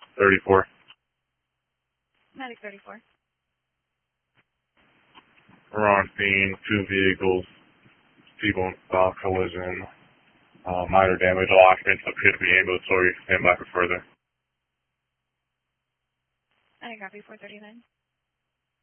34. Medic 34. We're on scene, 2 vehicles, T-bone style collision, minor damage. All occupants appear to be ambulatory. Stand by for further. I copy 439.